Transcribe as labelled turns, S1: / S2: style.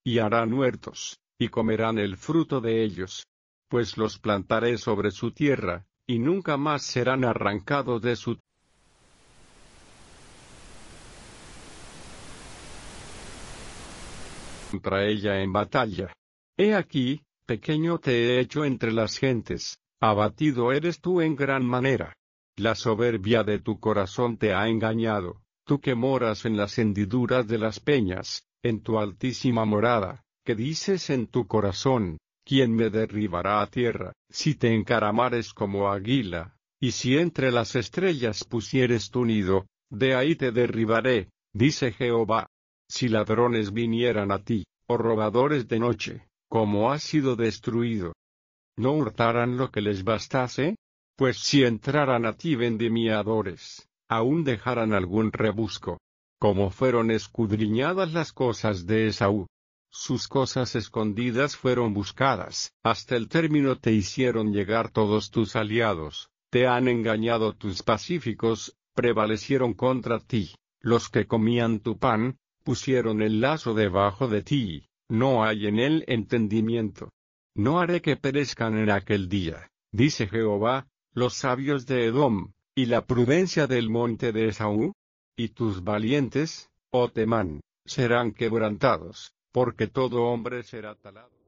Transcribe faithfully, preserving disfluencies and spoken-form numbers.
S1: y harán huertos, y comerán el fruto de ellos. Pues los plantaré sobre su tierra, y nunca más serán arrancados de su contra ella en batalla. He aquí, pequeño te he hecho entre las gentes, abatido eres tú en gran manera. La soberbia de tu corazón te ha engañado, tú que moras en las hendiduras de las peñas, en tu altísima morada, que dices en tu corazón, ¿quién me derribará a tierra? Si te encaramares como águila, y si entre las estrellas pusieres tu nido, de ahí te derribaré, dice Jehová. Si ladrones vinieran a ti, o robadores de noche, como has sido destruido, ¿no hurtaran lo que les bastase? Pues si entraran a ti vendimiadores, aún dejaran algún rebusco. Como fueron escudriñadas las cosas de Esaú, sus cosas escondidas fueron buscadas, hasta el término te hicieron llegar todos tus aliados, te han engañado tus pacíficos, prevalecieron contra ti, los que comían tu pan, pusieron el lazo debajo de ti, no hay en él entendimiento. No haré que perezcan en aquel día, dice Jehová, los sabios de Edom, y la prudencia del monte de Esaú, y tus valientes, oh Temán, serán quebrantados, porque todo hombre será talado.